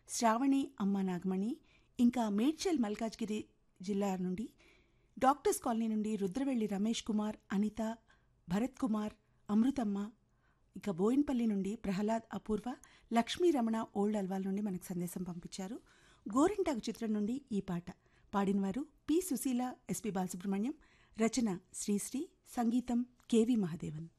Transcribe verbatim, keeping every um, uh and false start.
శ్రావణి అమ్మ నాగమణి, ఇంకా మేడ్చల్ మల్కాజ్గిరి జిల్లా నుండి డాక్టర్స్ కాలనీ నుండి రుద్రవెల్లి రమేష్ కుమార్, అనిత, భరత్ కుమార్, అమృతమ్మ, ఇక బోయిన్పల్లి నుండి ప్రహ్లాద్, అపూర్వ, లక్ష్మీ రమణ ఓల్డ్ అల్వాల్ నుండి మనకు సందేశం పంపించారు. గోరింటాకు చిత్రం నుండి ఈ పాట పాడినవారు పి సుశీల, ఎస్పి బాలసుబ్రహ్మణ్యం, రచన శ్రీశ్రీ, సంగీతం కెవి మహదేవన్.